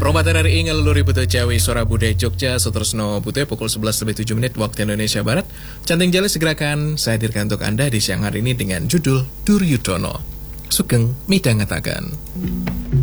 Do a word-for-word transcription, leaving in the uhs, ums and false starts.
Perobatan R I ngaluri Buto Jawi Sora Budaya Jogja Sutresno Buto pukul sebelas lebih tujuh menit waktu Indonesia Barat. Canting Jali segerakan saya hadirkan untuk Anda di siang hari ini dengan judul Duryudono Sugeng Midhangetaken.